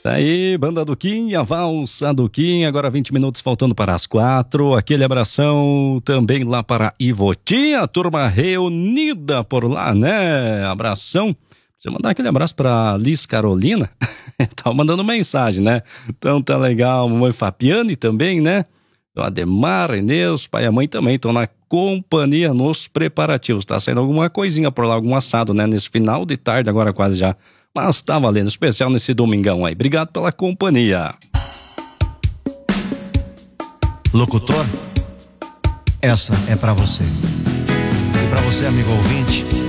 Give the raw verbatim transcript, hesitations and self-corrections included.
Tá aí, Banda Duquinha, Valsa Duquinha, agora vinte minutos faltando para as quatro. Aquele abração também lá para Ivotinha, turma reunida por lá, né? Abração. Você mandar aquele abraço para Liz Carolina, tava mandando mensagem, né? Então tá legal, mamãe Fabiane também, né? O Ademar, Inês, pai e a mãe também estão na companhia nos preparativos. Tá saindo alguma coisinha por lá, algum assado, né? Nesse final de tarde, agora quase já. Mas tá valendo, especial nesse domingão aí. Obrigado pela companhia. Locutor, essa é pra você. E pra você, amigo ouvinte,